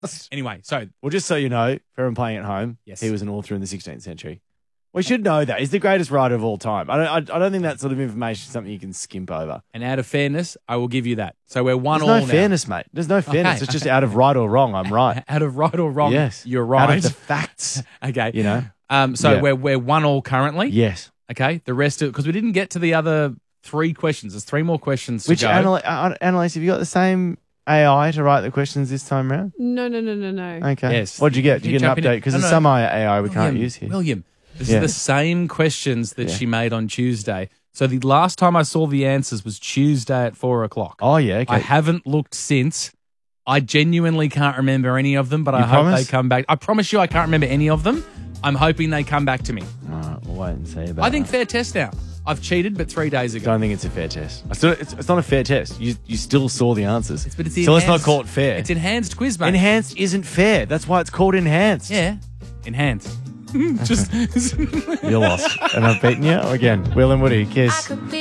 Anyway, so Well, just so you know, for everyone playing at home, Yes. he was an author in the 16th century. We should know that. He's the greatest writer of all time. I don't think that sort of information is something you can skimp over. and out of fairness, I will give you that. So we're one There's all no now. fairness, mate. There's no fairness. It's just out of right or wrong. I'm right. Out of right or wrong, Yes. you're right. Out of the facts. Okay. You know? So Yeah. we're one all currently. Yes. Okay. The rest of because we didn't get to the other 3 questions. There's 3 more questions to Which go. Annalise, have you got the same AI to write the questions this time around? No. Okay. Yes. What'd you get? Did you get an Jump in update? it. Because No, there's no. some AI we can't William, use here. William, this Yeah. is the same questions that Yeah. she made on Tuesday. So the last time I saw the answers was Tuesday at 4:00. Oh, yeah. Okay. I haven't looked since. I genuinely can't remember any of them, but I hope promise? they come back. I promise you I can't remember any of them. I'm hoping they come back to me. All right, we'll wait and see about I think that. fair test now. I've cheated, but 3 days I ago. don't think it's a fair test. It's not a fair test. You still saw the answers. But it's so let's not enhanced- call it fair. It's enhanced quiz, mate. Enhanced isn't fair. That's why it's called enhanced. Yeah, enhanced. Just You're lost. And I've beaten you again. Will and Woody, kiss.